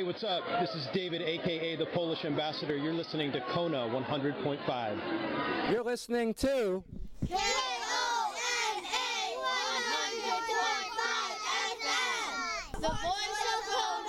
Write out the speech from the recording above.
what's up? This is David, a.k.a. the Polish Ambassador. You're listening to Kona 100.5. You're listening to KONA 100.5 FM, the voice